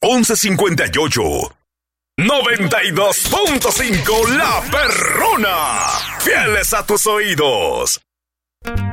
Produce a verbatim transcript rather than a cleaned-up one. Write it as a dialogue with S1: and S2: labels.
S1: once cincuenta y ocho. noventa y dos punto cinco La Perrona. Fieles a tus oídos.